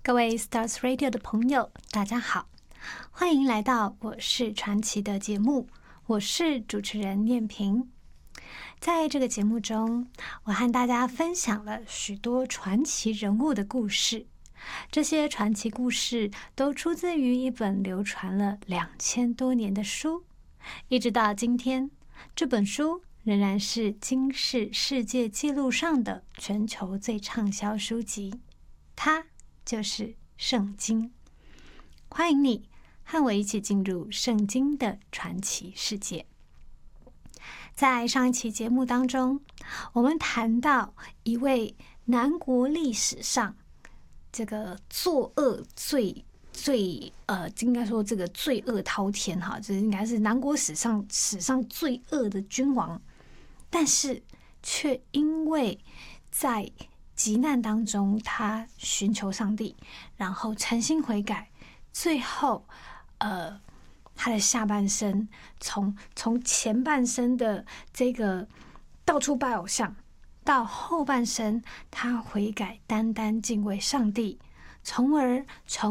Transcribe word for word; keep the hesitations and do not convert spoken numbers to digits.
各位 Stars Radio 的朋友，大家好，欢迎来到我是传奇的节目，我是主持人念萍。在这个节目中，我和大家分享了许多传奇人物的故事，这些传奇故事都出自于一本流传了两千多年的书，一直到今天，这本书仍然是金氏世界纪录上的全球最畅销书籍，它就是圣经。欢迎你和我一起进入圣经的传奇世界。在上一期节目当中，我们谈到一位南国历史上这个作恶最最呃，应该说这个罪恶滔天哈，这应该是南国史上史上最恶的君王，但是却因为在急难当中，他寻求上帝，然后诚心悔改，最后，呃，他的下半生从从前半生的这个到处拜偶像，到后半生他悔改，单单敬畏上帝，从而成